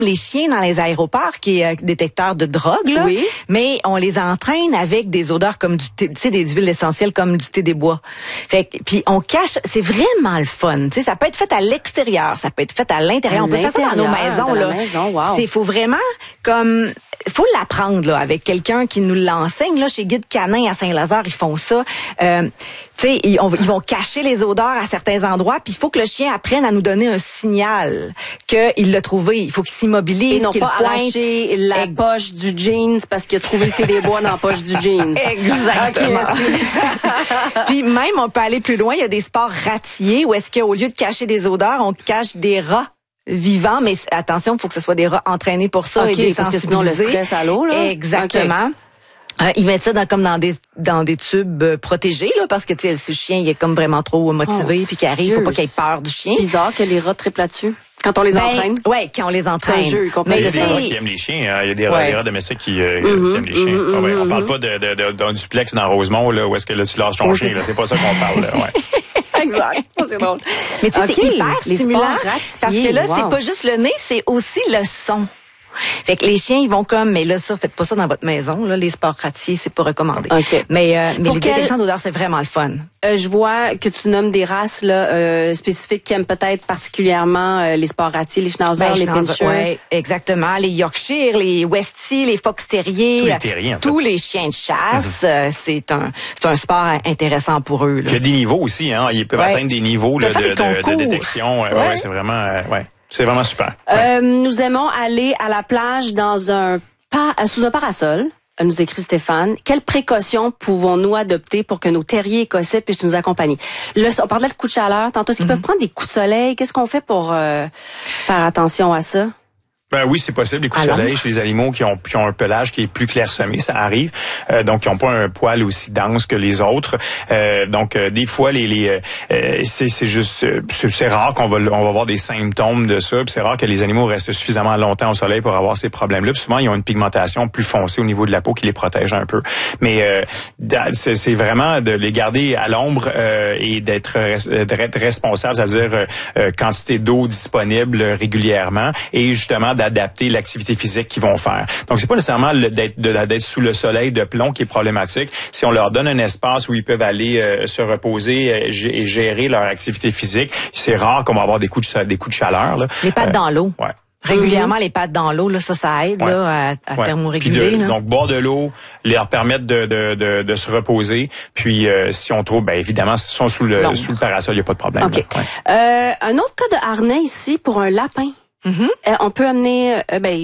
les chiens dans les aéroports qui est détecteur de drogue, là, oui. mais on les entraîne avec des odeurs comme du thé, tu sais, des huiles essentielles comme du thé des bois. Fait que, puis on cache, c'est vraiment le fun. Tu sais, ça peut être fait à l'extérieur, ça peut être fait à l'intérieur. On peut faire ça dans nos maisons, là. Wow. Il faut vraiment comme faut l'apprendre là avec quelqu'un qui nous l'enseigne là chez Guide Canin à Saint-Lazare, ils font ça. Tu sais, ils vont cacher les odeurs à certains endroits, puis il faut que le chien apprenne à nous donner un signal qu'il l'a trouvé. Il faut qu'il s'immobilise, et non qu'il pas arracher la poche du jeans parce qu'il a trouvé le thé des bois dans la poche du jeans. Exactement. Okay, puis même on peut aller plus loin. Il y a des sports ratiers où est-ce qu'au lieu de cacher des odeurs, on cache des rats vivants, mais attention, il faut que ce soit des rats entraînés pour ça et des parce que sinon le stress à l'eau là. Exactement. Ils mettent ça comme dans des tubes protégés là, parce que tu sais si le chien il est comme vraiment trop motivé puis qu'il arrive, faut pas qu'il ait peur du chien. Bizarre que les rats trippent là-dessus. Quand on les entraîne. Ouais, quand on les entraîne. C'est un jeu, mais il y a des rats qui aiment les chiens. Hein. Il y a des rats domestiques qui aiment les chiens. On parle pas d'un duplex dans Rosemont là où est-ce que là, tu lâches ton chien. Là, c'est pas ça qu'on parle. Là, ouais. Exact. C'est drôle. Mais tu sais, c'est hyper stimulant parce que là, c'est pas juste le nez, c'est aussi le son. Fait que les chiens, ils vont comme, mais là, ça, faites pas ça dans votre maison, là, les sports ratiers, c'est pas recommandé. Okay. Mais les détections d'odeur, c'est vraiment le fun. Je vois que tu nommes des races, là, spécifiques qui aiment peut-être particulièrement les sports ratiers, les schnauzers, les pinschers. Ouais, exactement. Les Yorkshire, les Westie, les Fox terriers. Tous les chiens de chasse. C'est un sport intéressant pour eux, là. Il y a des niveaux aussi, hein. Ils peuvent atteindre des niveaux, là, de détection. Ouais, c'est vraiment, c'est vraiment super. Nous aimons aller à la plage sous un parasol. Nous écrit Stéphane. Quelles précautions pouvons-nous adopter pour que nos terriers écossais puissent nous accompagner? On parlait de coups de chaleur tantôt. Est-ce qu'ils peuvent prendre des coups de soleil? Qu'est-ce qu'on fait pour faire attention à ça? Ben oui, c'est possible. Les coups de soleil chez les animaux qui ont un pelage qui est plus clairsemé, ça arrive. Donc, ils n'ont pas un poil aussi dense que les autres. Donc, des fois, c'est juste, c'est rare qu'on va avoir des symptômes de ça. Puis c'est rare que les animaux restent suffisamment longtemps au soleil pour avoir ces problèmes-là. Puis souvent, ils ont une pigmentation plus foncée au niveau de la peau qui les protège un peu. Mais c'est vraiment de les garder à l'ombre et d'être responsable, c'est-à-dire quantité d'eau disponible régulièrement et justement d'adapter l'activité physique qu'ils vont faire. Donc, c'est pas nécessairement d'être sous le soleil de plomb qui est problématique. Si on leur donne un espace où ils peuvent aller se reposer et gérer leur activité physique, c'est rare qu'on va avoir des coups de chaleur. Là. Les pattes dans l'eau. Ouais. Régulièrement, les pattes dans l'eau, là, ça aide là, à thermoréguler. Donc, boire de l'eau, leur permettre de se reposer. Puis, si on trouve, évidemment, s'ils sont sous le parasol, il n'y a pas de problème. Okay. Un autre cas de harnais ici pour un lapin. On peut amener,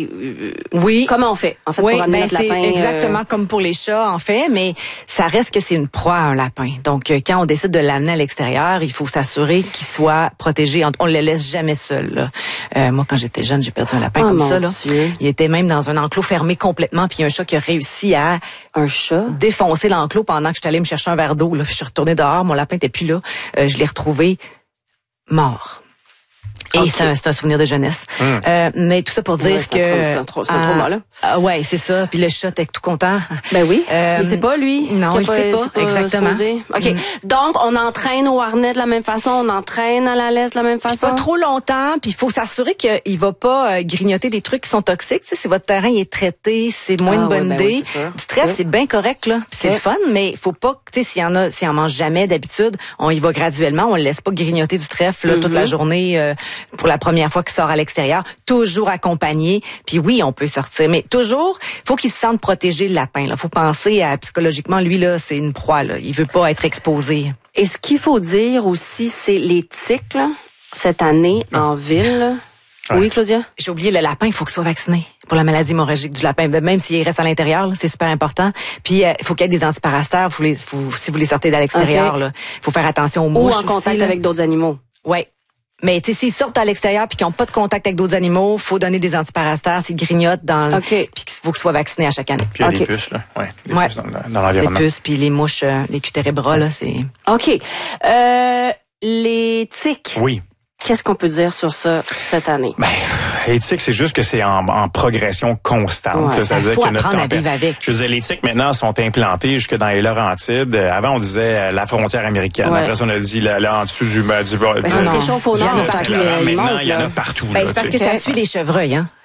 oui. Comment on fait, en fait, pour amener notre lapin? C'est exactement comme pour les chats, en fait, mais ça reste que c'est une proie, un lapin. Donc, quand on décide de l'amener à l'extérieur, il faut s'assurer qu'il soit protégé. On le laisse jamais seul, là. Moi, quand j'étais jeune, j'ai perdu un lapin comme ça, là. Dieu. Il était même dans un enclos fermé complètement, puis il y a un chat qui a réussi à défoncer l'enclos pendant que j'étais allée me chercher un verre d'eau, là. Je suis retournée dehors, mon lapin était plus là. Je l'ai retrouvé mort. Et c'est un souvenir de jeunesse. Mais tout ça pour dire que... C'est un trauma, là. Ouais, c'est ça. Puis le chat était tout content. Ben oui. Mais c'est pas lui. Non, il sait pas. Exactement. OK. Donc, on entraîne au harnais de la même façon, on entraîne à la laisse de la même façon. Pas trop longtemps, puis il faut s'assurer qu'il va pas grignoter des trucs qui sont toxiques. Tu sais, si votre terrain est traité, c'est moins une bonne idée. Du trèfle, c'est bien correct, là. Puis c'est le fun, mais il faut pas, tu sais, s'il en mange jamais d'habitude, on y va graduellement, on le laisse pas grignoter du trèfle, là, toute la journée, pour la première fois qu'il sort à l'extérieur, toujours accompagné. Puis oui, on peut sortir, mais toujours, faut qu'il se sente protégé, le lapin. Là, faut penser à psychologiquement, lui là, c'est une proie. Là, il veut pas être exposé. Et ce qu'il faut dire aussi, c'est les tiques là, cette année en ville. Là. Ouais. Oui, Claudia? J'ai oublié le lapin, il faut qu'il soit vacciné pour la maladie hémorragique du lapin. Même s'il reste à l'intérieur, là, c'est super important. Puis il faut qu'il y ait des antiparasitaires. Si vous les sortez de l'extérieur, là, faut faire attention aux mouches. Ou en contact avec d'autres animaux. Ouais. Mais tu sais, s'ils sortent à l'extérieur puis qu'ils n'ont pas de contact avec d'autres animaux, faut donner des antiparasitaires, s'ils grignotent puis qu'il faut qu'ils soient vaccinés à chaque année. Puis il y a les puces, là. Ouais, les puces dans l'environnement. Les puces, puis les mouches, les cutérébras, là, c'est... OK. Les tiques. Oui. Qu'est-ce qu'on peut dire sur ça cette année? Les tiques, c'est juste que c'est en progression constante. Ouais, c'est-à-dire que notre apprendre à vivre avec. Je veux dire, les tiques maintenant sont implantés jusque dans les Laurentides. Avant, on disait la frontière américaine. Après ça, on a dit là en dessous du ça se réchauffe au nord. Maintenant, il y en a partout. C'est parce que ça suit les chevreuils, hein.